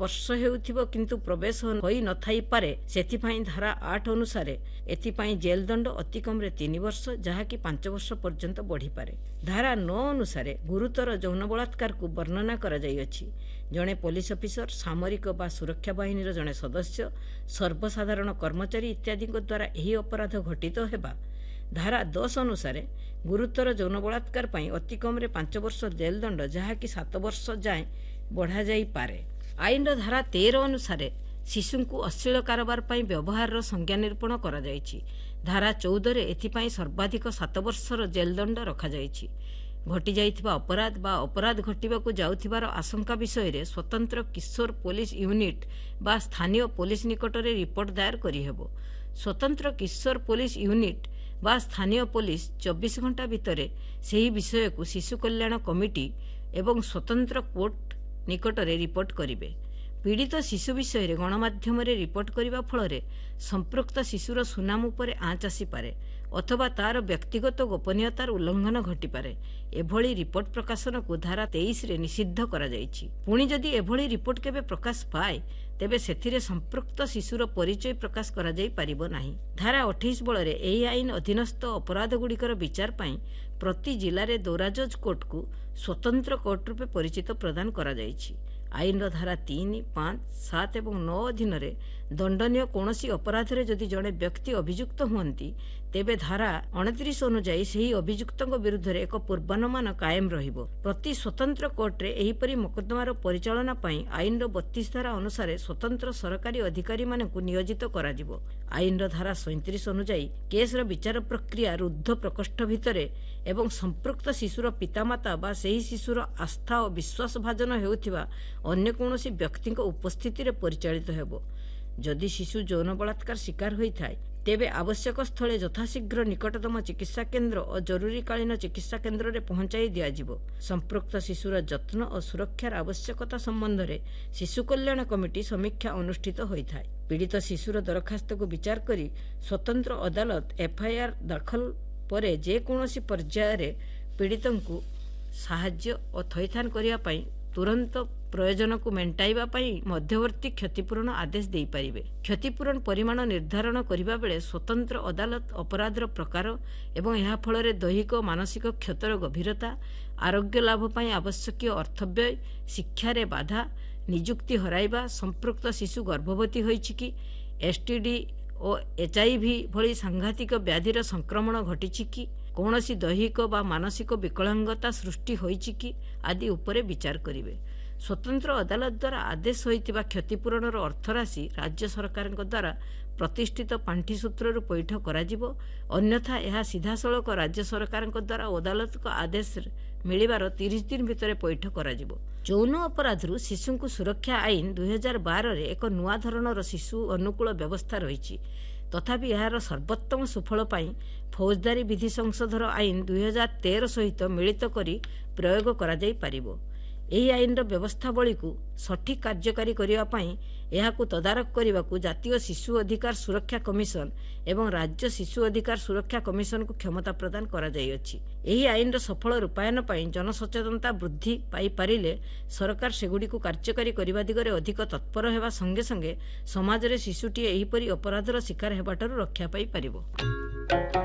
ସ୍ପର୍ଶ ହେଉଥିବ କିନ୍ତୁ ପ୍ରବେଶ ହୋଇ ନଥାଇ ପାରେ, ସେଥିପାଇଁ ଧାରା 8 ଅନୁସାରେ ଏଥିପାଇଁ ଜେଲ ଦଣ୍ଡ ଅତି କମରେ 3 ବର୍ଷ ଯାହାକି 5 ବର୍ଷ ପର୍ଯ୍ୟନ୍ତ ବଢ଼ିପାରେ। ଧାରା 9 ଅନୁସାରେ ଗୁରୁତର ଯୌନ ବଳାତ୍କାରକୁ ବର୍ଣ୍ଣନା କରାଯାଇଅଛି। ଜଣେ ପୋଲିସ ଅଫିସର, ସାମରିକ ବା ସୁରକ୍ଷା ବାହିନୀର ଜଣେ ସଦସ୍ୟ, ସର୍ବସାଧାରଣ କର୍ମଚାରୀ ଇତ୍ୟାଦିଙ୍କ ଦ୍ୱାରା ଏହି ଅପରାଧ ଘଟିତ ହେବା। ଧାରା 10 ଅନୁସାରେ ଗୁରୁତର ଯୌନ ବଳାତ୍କାର ପାଇଁ ଅତି କମରେ 5 ବର୍ଷ ଜେଲ ଦଣ୍ଡ ଯାହାକି 7 ବର୍ଷ ଯାଏଁ ବଢ଼ାଯାଇପାରେ। ଆଇନର ଧାରା 13 ଅନୁସାରେ ଶିଶୁଙ୍କୁ ଅଶ୍ଳୀଳ କାରବାର ପାଇଁ ବ୍ୟବହାରର ସଂଜ୍ଞା ନିରୂପଣ କରାଯାଇଛି। ଧାରା 14ରେ ଏଥିପାଇଁ ସର୍ବାଧିକ 7 ବର୍ଷର ଜେଲ ଦଣ୍ଡ ରଖାଯାଇଛି। ଘଟିଯାଇଥିବା ଅପରାଧ ବା ଅପରାଧ ଘଟିବାକୁ ଯାଉଥିବାର ଆଶଙ୍କା ବିଷୟରେ ସ୍ୱତନ୍ତ୍ର କିଶୋର ପୋଲିସ ୟୁନିଟ୍ ବା ସ୍ଥାନୀୟ ପୋଲିସ ନିକଟରେ ରିପୋର୍ଟ ଦାୟର କରିହେବ। ସ୍ୱତନ୍ତ୍ର କିଶୋର ପୋଲିସ ୟୁନିଟ୍ ବା ସ୍ଥାନୀୟ ପୋଲିସ 24 ଘଣ୍ଟା ଭିତରେ ସେହି ବିଷୟକୁ ଶିଶୁ କଲ୍ୟାଣ କମିଟି ଏବଂ ସ୍ୱତନ୍ତ୍ର କୋର୍ଟ ନିକଟରେ ରିପୋର୍ଟ କରିବେ। ପୀଡ଼ିତ ଶିଶୁ ବିଷୟରେ ଗଣମାଧ୍ୟମରେ ରିପୋର୍ଟ କରିବା ଫଳରେ ସମ୍ପୃକ୍ତ ଶିଶୁର ସୁନାମ ଉପରେ ଆଞ୍ଚ ଆସିପାରେ ଅଥବା ତାର ବ୍ୟକ୍ତିଗତ ଗୋପନୀୟତାର ଉଲ୍ଲଂଘନ ଘଟିପାରେ। ଏଭଳି ରିପୋର୍ଟ ପ୍ରକାଶନକୁ ଧାରା 23ରେ ନିଷିଦ୍ଧ କରାଯାଇଛି। ପୁଣି ଯଦି ଏଭଳି ରିପୋର୍ଟ କେବେ ପ୍ରକାଶ ପାଏ ତେବେ ସେଥିରେ ସମ୍ପୃକ୍ତ ଶିଶୁର ପରିଚୟ ପ୍ରକାଶ କରାଯାଇ ପାରିବ ନାହିଁ। ଧାରା 28 ବଳରେ ଏହି ଆଇନ ଅଧୀନସ୍ଥ ଅପରାଧଗୁଡ଼ିକର ବିଚାର ପାଇଁ ପ୍ରତି ଜିଲ୍ଲାରେ ଦୌରାଜଜ୍ କୋର୍ଟକୁ ସ୍ୱତନ୍ତ୍ର କୋର୍ଟ ରୂପେ ପରିଚିତ ପ୍ରଦାନ କରାଯାଇଛି। ଆଇନର ଧାରା 3, 5, 7 ଏବଂ 9 ଅଧୀନରେ ଦଣ୍ଡନୀୟ କୌଣସି ଅପରାଧରେ ଯଦି ଜଣେ ବ୍ୟକ୍ତି ଅଭିଯୁକ୍ତ ହୁଅନ୍ତି ତେବେ ଧାରା 29 ଅନୁଯାୟୀ ସେହି ଅଭିଯୁକ୍ତଙ୍କ ବିରୁଦ୍ଧରେ ଏକ ପୂର୍ବାନୁମାନ କାଏମ ରହିବ। ପ୍ରତି ସ୍ୱତନ୍ତ୍ର କୋର୍ଟରେ ଏହିପରି ମୋକଦ୍ଦମାର ପରିଚାଳନା ପାଇଁ ଆଇନର 32 ଧାରା ଅନୁସାରେ ସ୍ୱତନ୍ତ୍ର ସରକାରୀ ଅଧିକାରୀମାନଙ୍କୁ ନିୟୋଜିତ କରାଯିବ। ଆଇନର ଧାରା 37 ଅନୁଯାୟୀ କେସ୍ର ବିଚାର ପ୍ରକ୍ରିୟା ରୁଦ୍ଧ ପ୍ରକୋଷ୍ଠ ଭିତରେ ଏବଂ ସମ୍ପୃକ୍ତ ଶିଶୁର ପିତାମାତା ବା ସେହି ଶିଶୁର ଆସ୍ଥା ଓ ବିଶ୍ୱାସ ଭାଜନ ହେଉଥିବା ଅନ୍ୟ କୌଣସି ବ୍ୟକ୍ତିଙ୍କ ଉପସ୍ଥିତିରେ ପରିଚାଳିତ ହେବ। ଯଦି ଶିଶୁ ଯୌନ ବଳାତ୍କାର ଶିକାର ହୋଇଥାଏ ତେବେ ଆବଶ୍ୟକ ସ୍ଥଳେ ଯଥାଶୀଘ୍ର ନିକଟତମ ଚିକିତ୍ସା କେନ୍ଦ୍ର ଓ ଜରୁରୀକାଳୀନ ଚିକିତ୍ସା କେନ୍ଦ୍ରରେ ପହଞ୍ଚାଇ ଦିଆଯିବ। ସମ୍ପୃକ୍ତ ଶିଶୁର ଯତ୍ନ ଓ ସୁରକ୍ଷାର ଆବଶ୍ୟକତା ସମ୍ବନ୍ଧରେ ଶିଶୁ କଲ୍ୟାଣ କମିଟି ସମୀକ୍ଷା ଅନୁଷ୍ଠିତ ହୋଇଥାଏ। ପୀଡ଼ିତ ଶିଶୁର ଦରଖାସ୍ତକୁ ବିଚାର କରି ସ୍ୱତନ୍ତ୍ର ଅଦାଲତ ଏଫ୍ଆଇଆର ଦାଖଲ ପରେ ଯେକୌଣସି ପର୍ଯ୍ୟାୟରେ ପୀଡ଼ିତଙ୍କୁ ସାହାଯ୍ୟ ଓ ଥଇଥାନ କରିବା ପାଇଁ ତୁରନ୍ତ ପ୍ରୟୋଜନକୁ ମେଣ୍ଟାଇବା ପାଇଁ ମଧ୍ୟବର୍ତ୍ତୀ କ୍ଷତିପୂରଣ ଆଦେଶ ଦେଇପାରିବେ। କ୍ଷତିପୂରଣ ପରିମାଣ ନିର୍ଦ୍ଧାରଣ କରିବା ବେଳେ ସ୍ୱତନ୍ତ୍ର ଅଦାଲତ ଅପରାଧର ପ୍ରକାର ଏବଂ ଏହା ଫଳରେ ଦୈହିକ ଓ ମାନସିକ କ୍ଷତର ଗଭୀରତା, ଆରୋଗ୍ୟ ଲାଭ ପାଇଁ ଆବଶ୍ୟକୀୟ ଅର୍ଥବ୍ୟୟ, ଶିକ୍ଷାରେ ବାଧା, ନିଯୁକ୍ତି ହରାଇବା, ସମ୍ପୃକ୍ତ ଶିଶୁ ଗର୍ଭବତୀ ହୋଇଛି କି, ଏସ୍ଟିଡି ଓ ଏଚ୍ଆଇଭି ଭଳି ସାଂଘାତିକ ବ୍ୟାଧିର ସଂକ୍ରମଣ ଘଟିଛି କି, କୌଣସି ଦୈହିକ ବା ମାନସିକ ବିକଳାଙ୍ଗତା ସୃଷ୍ଟି ହୋଇଛି କି ଆଦି ଉପରେ ବିଚାର କରିବେ। ସ୍ୱତନ୍ତ୍ର ଅଦାଲତ ଦ୍ୱାରା ଆଦେଶ ହୋଇଥିବା କ୍ଷତିପୂରଣର ଅର୍ଥରାଶି ରାଜ୍ୟ ସରକାରଙ୍କ ଦ୍ୱାରା ପ୍ରତିଷ୍ଠିତ ପାଣ୍ଠି ସୂତ୍ରରୁ ପୈଠ କରାଯିବ, ଅନ୍ୟଥା ଏହା ସିଧାସଳଖ ରାଜ୍ୟ ସରକାରଙ୍କ ଦ୍ୱାରା ଅଦାଲତଙ୍କ ଆଦେଶ ମିଳିବାର 30 ଦିନ ଭିତରେ ପୈଠ କରାଯିବ। ଯୌନ ଅପରାଧରୁ ଶିଶୁଙ୍କୁ ସୁରକ୍ଷା ଆଇନ 2012ରେ ଏକ ନୂଆ ଧରଣର ଶିଶୁ ଅନୁକୂଳ ବ୍ୟବସ୍ଥା ରହିଛି। ତଥାପି ଏହାର ସର୍ବୋତ୍ତମ ସୁଫଳ ପାଇଁ ଫୌଜଦାରୀ ବିଧି ସଂଶୋଧନ ଆଇନ 2013 ସହିତ ମିଳିତ କରି ପ୍ରୟୋଗ କରାଯାଇପାରିବ। ଏହି ଆଇନର ବ୍ୟବସ୍ଥାବଳୀକୁ ସଠିକ୍ କାର୍ଯ୍ୟକାରୀ କରିବା ପାଇଁ ଏହାକୁ ତଦାରଖ କରିବାକୁ ଜାତୀୟ ଶିଶୁ ଅଧିକାର ସୁରକ୍ଷା କମିଶନ ଏବଂ ରାଜ୍ୟ ଶିଶୁ ଅଧିକାର ସୁରକ୍ଷା କମିଶନକୁ କ୍ଷମତା ପ୍ରଦାନ କରାଯାଇଅଛି। ଏହି ଆଇନର ସଫଳ ରୂପାୟନ ପାଇଁ ଜନସଚେତନତା ବୃଦ୍ଧି ପାଇପାରିଲେ ସରକାର ସେଗୁଡ଼ିକୁ କାର୍ଯ୍ୟକାରୀ କରିବା ଦିଗରେ ଅଧିକ ତତ୍ପର ହେବା ସଙ୍ଗେ ସଙ୍ଗେ ସମାଜରେ ଶିଶୁଟିଏ ଏହିପରି ଅପରାଧର ଶିକାର ହେବାଠାରୁ ରକ୍ଷା ପାଇପାରିବ।